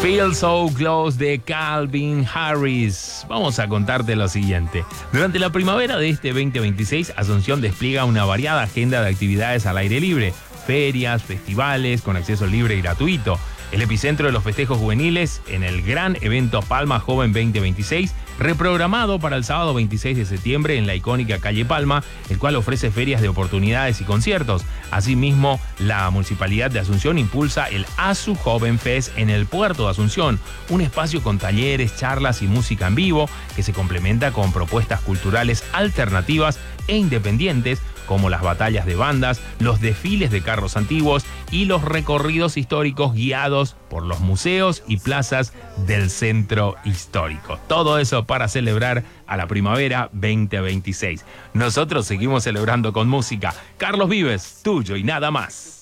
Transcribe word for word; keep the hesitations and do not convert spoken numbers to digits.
Feel So Close de Calvin Harris. Vamos a contarte lo siguiente. Durante la primavera de este veinte veintiséis, Asunción despliega una variada agenda de actividades al aire libre. Ferias, festivales con acceso libre y gratuito. El epicentro de los festejos juveniles en el gran evento Palma Joven veinte veintiséis, reprogramado para el sábado veintiséis de septiembre en la icónica calle Palma, el cual ofrece ferias de oportunidades y conciertos. Asimismo, la Municipalidad de Asunción impulsa el ASU Joven Fest en el puerto de Asunción, un espacio con talleres, charlas y música en vivo que se complementa con propuestas culturales alternativas e independientes, como las batallas de bandas, los desfiles de carros antiguos y los recorridos históricos guiados por los museos y plazas del centro histórico. Todo eso para celebrar a la primavera veinte veintiséis. Nosotros seguimos celebrando con música. Carlos Vives, tuyo y nada más.